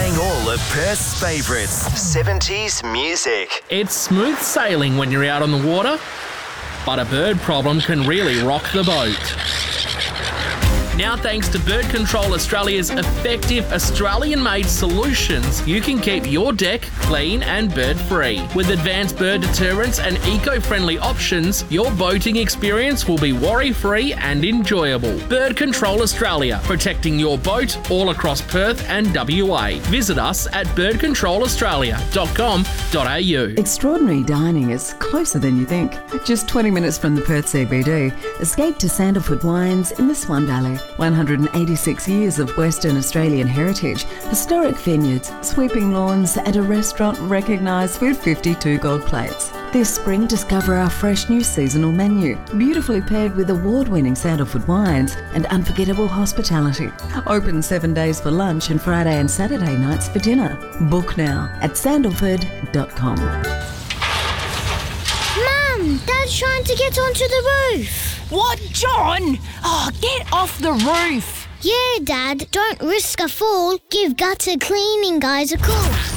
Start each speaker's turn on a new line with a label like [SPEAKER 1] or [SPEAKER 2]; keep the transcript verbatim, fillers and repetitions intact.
[SPEAKER 1] playing all of Perth's favourites, seventies music.
[SPEAKER 2] It's smooth sailing when you're out on the water, but a bird problem can really rock the boat. Now, thanks to Bird Control Australia's effective Australian-made solutions, you can keep your deck clean and bird-free. With advanced bird deterrents and eco-friendly options, your boating experience will be worry-free and enjoyable. Bird Control Australia, protecting your boat all across Perth and W A. Visit us at bird control australia dot com dot a u.
[SPEAKER 3] Extraordinary dining is closer than you think. Just twenty minutes from the Perth C B D, escape to Sandalwood Wines in the Swan Valley. one hundred eighty-six years of Western Australian heritage, historic vineyards, sweeping lawns, and a restaurant recognised with fifty-two gold plates. This spring, discover our fresh new seasonal menu, beautifully paired with award-winning Sandalwood wines and unforgettable hospitality. Open seven days for lunch and Friday and Saturday nights for dinner. Book now at sandalwood dot com.
[SPEAKER 4] Mum, Dad's trying to get onto the roof.
[SPEAKER 5] What, John? Oh, get off the roof.
[SPEAKER 4] Yeah, Dad, don't risk a fall. Give gutter cleaning guys a call.